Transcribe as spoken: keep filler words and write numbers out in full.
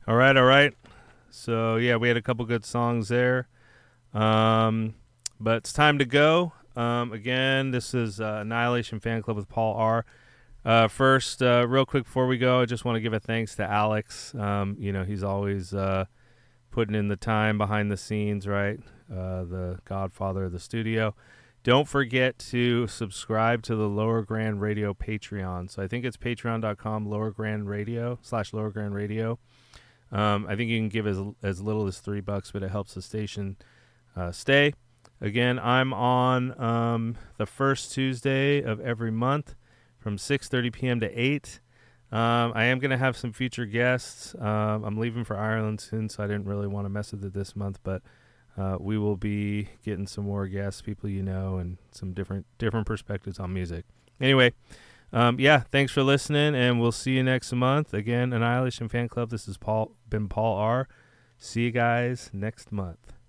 All right, all right. So yeah, we had a couple good songs there. Um, but it's time to go. Um, again, this is uh, Annihilation Fan Club with Paul R. Uh, first, uh, real quick before we go, I just want to give a thanks to Alex. Um, you know, he's always uh, putting in the time behind the scenes, right? Uh, the godfather of the studio. Don't forget to subscribe to the Lower Grand Radio Patreon. So I think it's patreon.com Lower Grand Radio slash Lower Grand Radio. Um, I think you can give as as little as three bucks, but it helps the station uh, stay. Again, I'm on um, the first Tuesday of every month from six thirty p.m. to eight. Um, I am going to have some future guests. Um, I'm leaving for Ireland soon, so I didn't really want to mess with it this month, but uh, we will be getting some more guests, people you know, and some different different perspectives on music. Anyway, um, yeah, thanks for listening, and we'll see you next month. Again, Annihilation Fan Club. This has Paul been Paul R. See you guys next month.